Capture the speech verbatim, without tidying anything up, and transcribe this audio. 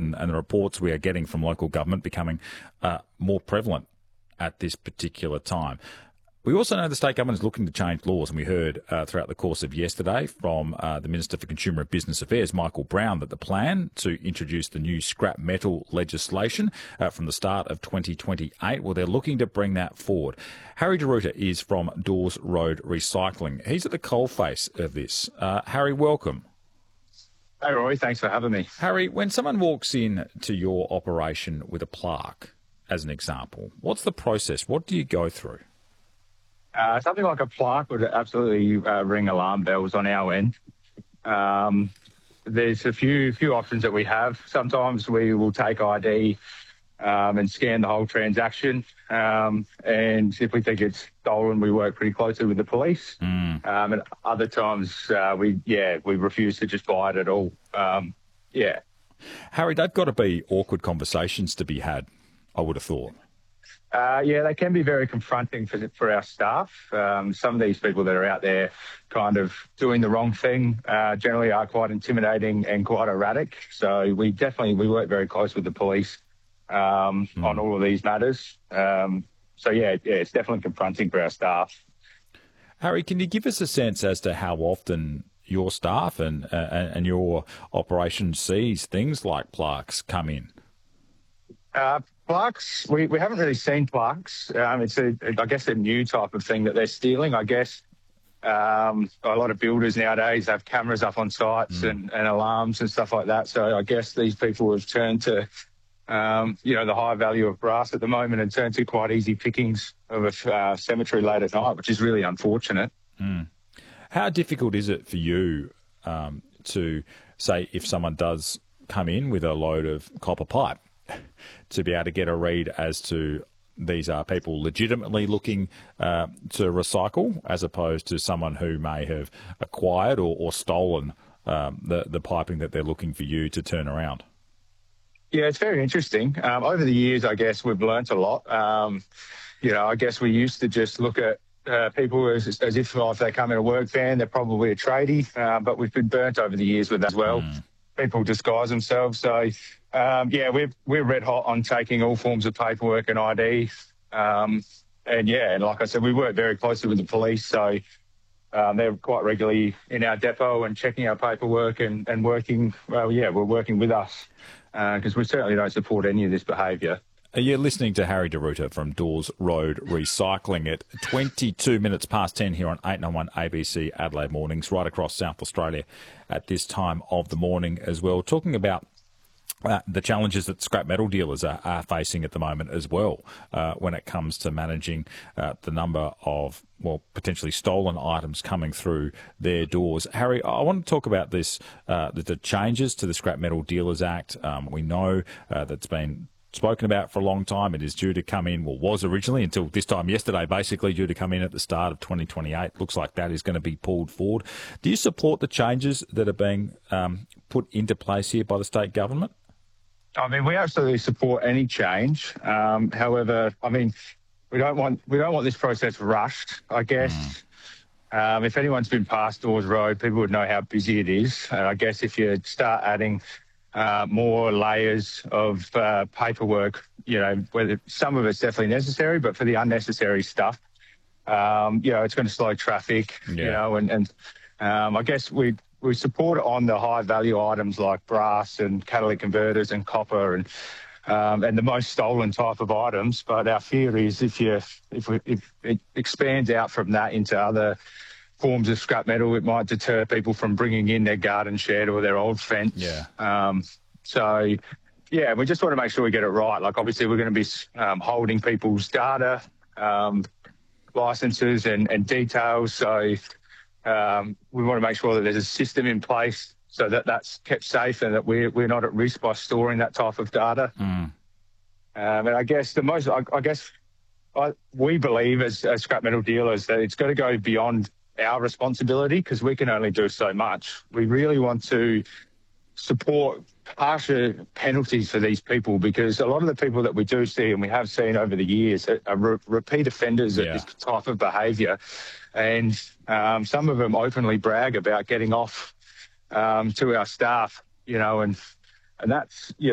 and, and the reports we are getting from local government becoming uh, more prevalent at this particular time. We also know the state government is looking to change laws, and we heard uh, throughout the course of yesterday from uh, the Minister for Consumer and Business Affairs, Michael Brown, that the plan to introduce the new scrap metal legislation uh, from the start of twenty twenty-eight, well, they're looking to bring that forward. Harry De Ruyter is from Dawes Road Recycling. He's at the coalface of this. Uh, Harry, welcome. Hey, Roy, thanks for having me. Harry, when someone walks in to your operation with a plaque, as an example, what's the process? What do you go through? Uh, something like a plaque would absolutely uh, ring alarm bells on our end. Um, there's a few few options that we have. Sometimes we will take I D um, and scan the whole transaction. Um, and if we think it's stolen, we work pretty closely with the police. Mm. Um, and other times, uh, we yeah, we refuse to just buy it at all. Um, yeah. Harry, they've got to be awkward conversations to be had, I would have thought. Uh, yeah, they can be very confronting for for our staff. Um, some of these people that are out there kind of doing the wrong thing uh, generally are quite intimidating and quite erratic. So we definitely, we work very close with the police um, mm. on all of these matters. Um, so yeah, yeah, it's definitely confronting for our staff. Harry, can you give us a sense as to how often your staff and, uh, and your operation sees things like plaques come in? Uh, plaques, we, we haven't really seen plaques. Um, it's, a, I guess, a new type of thing that they're stealing. I guess um, a lot of builders nowadays have cameras up on sites mm. and, and alarms and stuff like that. So I guess these people have turned to, um, you know, the high value of brass at the moment and turned to quite easy pickings of a uh, cemetery late at night, which is really unfortunate. Mm. How difficult is it for you um, to, say, if someone does come in with a load of copper pipe, to be able to get a read as to these are people legitimately looking uh, to recycle, as opposed to someone who may have acquired or, or stolen um, the, the piping that they're looking for you to turn around? Yeah, it's very interesting. Um, over the years, I guess we've learnt a lot. Um, you know, I guess we used to just look at uh, people as, as if, oh, if they come in a work van, they're probably a tradie, uh, but we've been burnt over the years with that as well. Mm. People disguise themselves. So, um, yeah, we're, we're red hot on taking all forms of paperwork and I D. Um, and, yeah, and like I said, we work very closely with the police. So um, they're quite regularly in our depot and checking our paperwork and, and working, well, yeah, we're working with us because uh, we certainly don't support any of this behaviour. You're listening to Harry De Ruyter from Dawes Road Recycling at twenty-two minutes past ten here on eight ninety-one A B C Adelaide Mornings, right across South Australia at this time of the morning as well. Talking about uh, the challenges that scrap metal dealers are, are facing at the moment as well uh, when it comes to managing uh, the number of, well, potentially stolen items coming through their doors. Harry, I want to talk about this, uh, the, the changes to the Scrap Metal Dealers Act. Um, we know uh, that's been spoken about for a long time. It is due to come in, well, was originally until this time yesterday, basically due to come in at the start of twenty twenty-eight. Looks like that is going to be pulled forward. Do you support the changes that are being um, put into place here by the state government? I mean, we absolutely support any change. Um, however, I mean, we don't want we don't want this process rushed. I guess mm. um, if anyone's been past Dawes Road, people would know how busy it is. And I guess if you start adding Uh, more layers of uh, paperwork, you know, whether some of it's definitely necessary, but for the unnecessary stuff, um, you know, it's going to slow traffic, yeah. you know, and, and um, I guess we we support it on the high value items like brass and catalytic converters and copper and um, and the most stolen type of items. But our fear is if you if, we, if it expands out from that into other forms of scrap metal, it might deter people from bringing in their garden shed or their old fence. Yeah. Um, so, yeah, we just want to make sure we get it right. Like, obviously, we're going to be um, holding people's data, um, licenses and, and details. So um, we want to make sure that there's a system in place so that that's kept safe and that we're, we're not at risk by storing that type of data. Mm. Um, and I guess the most, I, I guess I, we believe as, as scrap metal dealers that it's got to go beyond our responsibility because we can only do so much. We really want to support harsher penalties for these people because a lot of the people that we do see and we have seen over the years are, are re- repeat offenders yeah. at this type of behaviour. And um, some of them openly brag about getting off um, to our staff, you know, and, and that's, you know,